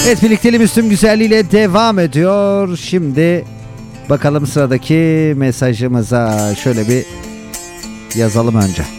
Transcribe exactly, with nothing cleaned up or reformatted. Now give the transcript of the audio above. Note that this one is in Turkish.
Evet, birlikteliğimiz tüm güzelliğiyle devam ediyor. Şimdi bakalım sıradaki mesajımıza, şöyle bir yazalım önce.